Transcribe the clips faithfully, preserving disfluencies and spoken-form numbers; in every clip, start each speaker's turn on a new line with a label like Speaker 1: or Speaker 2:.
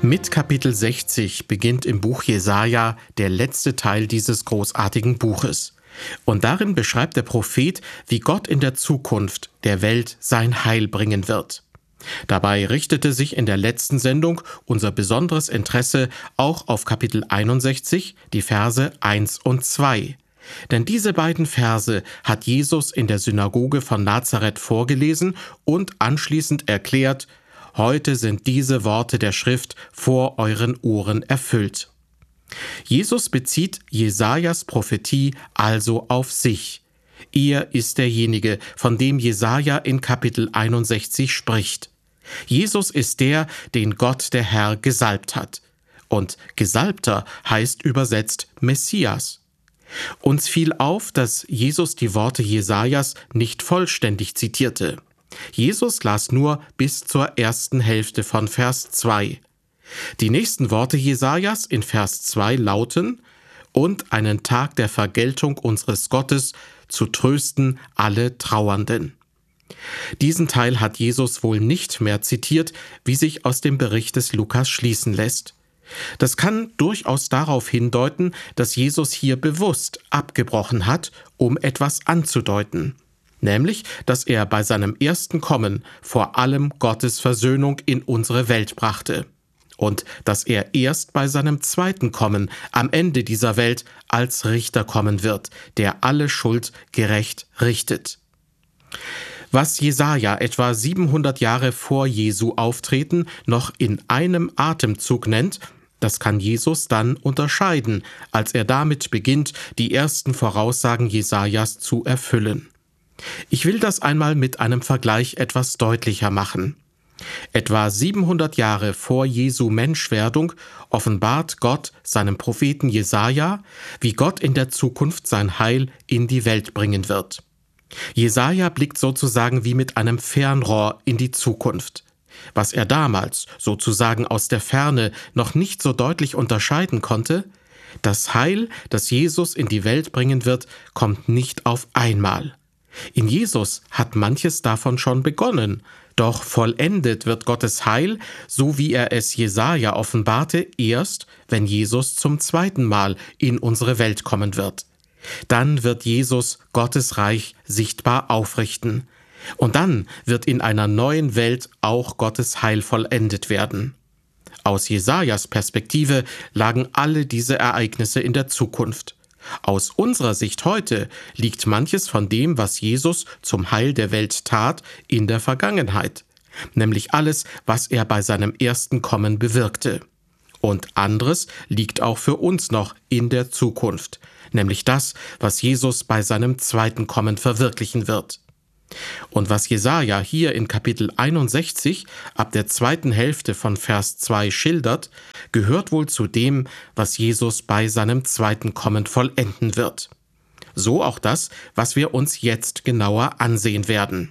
Speaker 1: Mit Kapitel sechzig beginnt im Buch Jesaja der letzte Teil dieses großartigen Buches. Und darin beschreibt der Prophet, wie Gott in der Zukunft der Welt sein Heil bringen wird. Dabei richtete sich in der letzten Sendung unser besonderes Interesse auch auf Kapitel einundsechzig, die Verse eins und zwei. Denn diese beiden Verse hat Jesus in der Synagoge von Nazareth vorgelesen und anschließend erklärt: Heute sind diese Worte der Schrift vor euren Ohren erfüllt. Jesus bezieht Jesajas Prophetie also auf sich. Er ist derjenige, von dem Jesaja in Kapitel einundsechzig spricht. Jesus ist der, den Gott der Herr gesalbt hat. Und Gesalbter heißt übersetzt Messias. Uns fiel auf, dass Jesus die Worte Jesajas nicht vollständig zitierte. Jesus las nur bis zur ersten Hälfte von Vers zwei. Die nächsten Worte Jesajas in Vers zwei lauten: Und einen Tag der Vergeltung unseres Gottes zu trösten alle Trauernden. Diesen Teil hat Jesus wohl nicht mehr zitiert, wie sich aus dem Bericht des Lukas schließen lässt. Das kann durchaus darauf hindeuten, dass Jesus hier bewusst abgebrochen hat, um etwas anzudeuten. Nämlich, dass er bei seinem ersten Kommen vor allem Gottes Versöhnung in unsere Welt brachte. Und dass er erst bei seinem zweiten Kommen am Ende dieser Welt als Richter kommen wird, der alle Schuld gerecht richtet. Was Jesaja etwa siebenhundert Jahre vor Jesu Auftreten noch in einem Atemzug nennt, das kann Jesus dann unterscheiden, als er damit beginnt, die ersten Voraussagen Jesajas zu erfüllen. Ich will das einmal mit einem Vergleich etwas deutlicher machen. Etwa siebenhundert Jahre vor Jesu Menschwerdung offenbart Gott seinem Propheten Jesaja, wie Gott in der Zukunft sein Heil in die Welt bringen wird. Jesaja blickt sozusagen wie mit einem Fernrohr in die Zukunft. Was er damals sozusagen aus der Ferne noch nicht so deutlich unterscheiden konnte: Das Heil, das Jesus in die Welt bringen wird, kommt nicht auf einmal. In Jesus hat manches davon schon begonnen, doch vollendet wird Gottes Heil, so wie er es Jesaja offenbarte, erst, wenn Jesus zum zweiten Mal in unsere Welt kommen wird. Dann wird Jesus Gottes Reich sichtbar aufrichten. Und dann wird in einer neuen Welt auch Gottes Heil vollendet werden. Aus Jesajas Perspektive lagen alle diese Ereignisse in der Zukunft. Aus unserer Sicht heute liegt manches von dem, was Jesus zum Heil der Welt tat, in der Vergangenheit, nämlich alles, was er bei seinem ersten Kommen bewirkte. Und anderes liegt auch für uns noch in der Zukunft, nämlich das, was Jesus bei seinem zweiten Kommen verwirklichen wird. Und was Jesaja hier in Kapitel einundsechzig ab der zweiten Hälfte von Vers zwei schildert, gehört wohl zu dem, was Jesus bei seinem zweiten Kommen vollenden wird. So auch das, was wir uns jetzt genauer ansehen werden.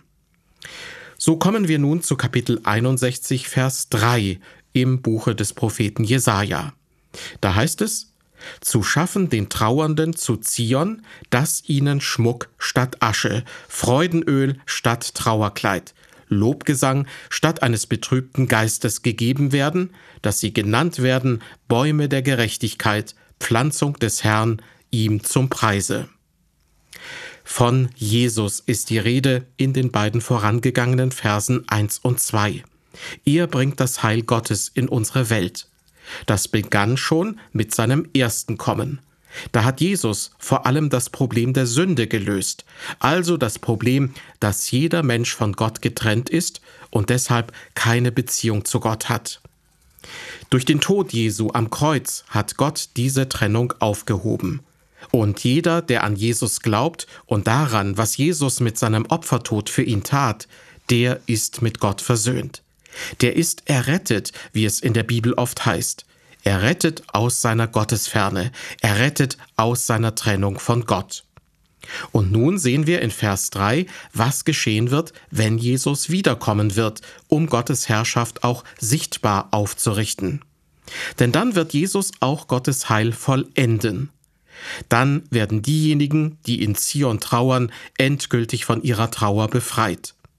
Speaker 1: So kommen wir nun zu Kapitel einundsechzig, Vers drei im Buche des Propheten Jesaja. Da heißt es: Zu schaffen den Trauernden zu Zion, dass ihnen Schmuck statt Asche, Freudenöl statt Trauerkleid, Lobgesang statt eines betrübten Geistes gegeben werden, dass sie genannt werden Bäume der Gerechtigkeit, Pflanzung des Herrn, ihm zum Preise. Von Jesus ist die Rede in den beiden vorangegangenen Versen eins und zwei. Er bringt das Heil Gottes in unsere Welt. Das begann schon mit seinem ersten Kommen. Da hat Jesus vor allem das Problem der Sünde gelöst, also das Problem, dass jeder Mensch von Gott getrennt ist und deshalb keine Beziehung zu Gott hat. Durch den Tod Jesu am Kreuz hat Gott diese Trennung aufgehoben. Und jeder, der an Jesus glaubt und daran, was Jesus mit seinem Opfertod für ihn tat, der ist mit Gott versöhnt. Der ist errettet, wie es in der Bibel oft heißt. Er rettet aus seiner Gottesferne, er rettet aus seiner Trennung von Gott. Und nun sehen wir in Vers drei, was geschehen wird, wenn Jesus wiederkommen wird, um Gottes Herrschaft auch sichtbar aufzurichten. Denn dann wird Jesus auch Gottes Heil vollenden. Dann werden diejenigen, die in Zion trauern, endgültig von ihrer Trauer befreit.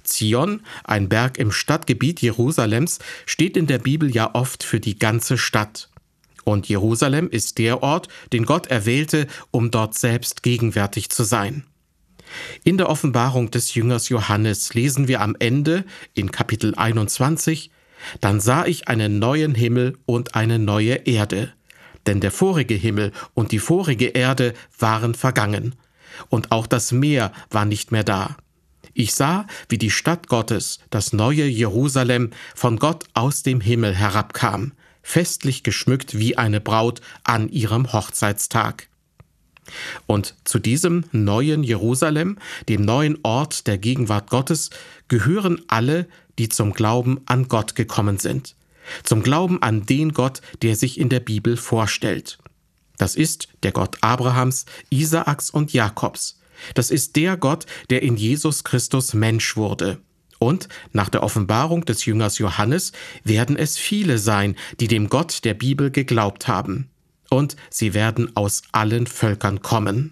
Speaker 1: Zion, ein Berg im Stadtgebiet Jerusalems, steht in der Bibel ja oft für die ganze Stadt. Und Jerusalem ist der Ort, den Gott erwählte, um dort selbst gegenwärtig zu sein. In der Offenbarung des Jüngers Johannes lesen wir am Ende in Kapitel einundzwanzig: Dann sah ich einen neuen Himmel und eine neue Erde. Denn der vorige Himmel und die vorige Erde waren vergangen, und auch das Meer war nicht mehr da. Ich sah, wie die Stadt Gottes, das neue Jerusalem, von Gott aus dem Himmel herabkam, festlich geschmückt wie eine Braut an ihrem Hochzeitstag. Und zu diesem neuen Jerusalem, dem neuen Ort der Gegenwart Gottes, gehören alle, die zum Glauben an Gott gekommen sind. Zum Glauben an den Gott, der sich in der Bibel vorstellt. Das ist der Gott Abrahams, Isaaks und Jakobs. Das ist der Gott, der in Jesus Christus Mensch wurde. Und nach der Offenbarung des Jüngers Johannes werden es viele sein, die dem Gott der Bibel geglaubt haben. Und sie werden aus allen Völkern kommen.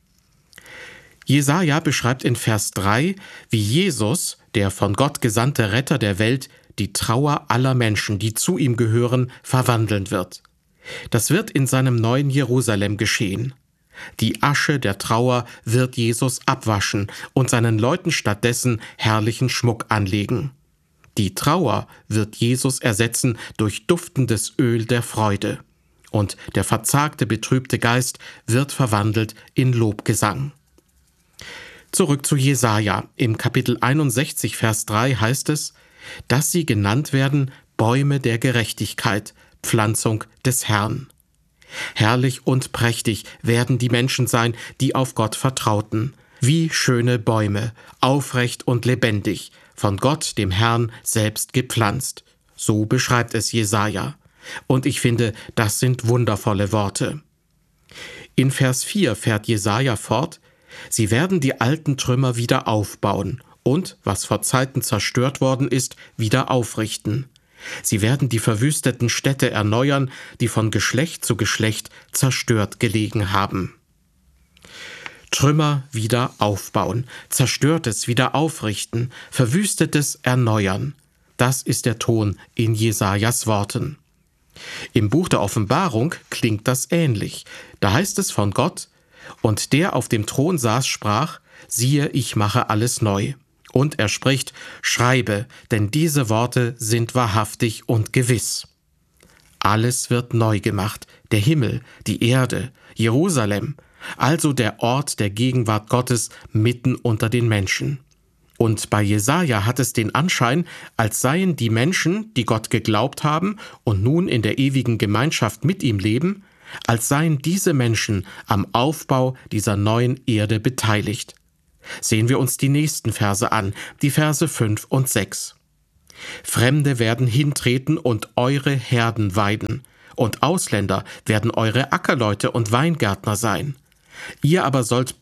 Speaker 1: Jesaja beschreibt in Vers drei, wie Jesus, der von Gott gesandte Retter der Welt, die Trauer aller Menschen, die zu ihm gehören, verwandeln wird. Das wird in seinem neuen Jerusalem geschehen. Die Asche der Trauer wird Jesus abwaschen und seinen Leuten stattdessen herrlichen Schmuck anlegen. Die Trauer wird Jesus ersetzen durch duftendes Öl der Freude. Und der verzagte, betrübte Geist wird verwandelt in Lobgesang. Zurück zu Jesaja. Im Kapitel einundsechzig, Vers drei heißt es, dass sie genannt werden Bäume der Gerechtigkeit, Pflanzung des Herrn. Herrlich und prächtig werden die Menschen sein, die auf Gott vertrauten, wie schöne Bäume, aufrecht und lebendig, von Gott, dem Herrn, selbst gepflanzt. So beschreibt es Jesaja. Und ich finde, das sind wundervolle Worte. In Vers vier fährt Jesaja fort: Sie werden die alten Trümmer wieder aufbauen und, was vor Zeiten zerstört worden ist, wieder aufrichten. Sie werden die verwüsteten Städte erneuern, die von Geschlecht zu Geschlecht zerstört gelegen haben. Trümmer wieder aufbauen, Zerstörtes wieder aufrichten, Verwüstetes erneuern. Das ist der Ton in Jesajas Worten. Im Buch der Offenbarung klingt das ähnlich. Da heißt es von Gott: Und der auf dem Thron saß, sprach: Siehe, ich mache alles neu. Und er spricht: Schreibe, denn diese Worte sind wahrhaftig und gewiss. Alles wird neu gemacht, der Himmel, die Erde, Jerusalem, also der Ort der Gegenwart Gottes mitten unter den Menschen. Und bei Jesaja hat es den Anschein, als seien die Menschen, die Gott geglaubt haben und nun in der ewigen Gemeinschaft mit ihm leben, als seien diese Menschen am Aufbau dieser neuen Erde beteiligt. Sehen wir uns die nächsten Verse an, die Verse fünf und sechs. Fremde werden hintreten und eure Herden weiden, und Ausländer werden eure Ackerleute und Weingärtner sein. Ihr aber sollt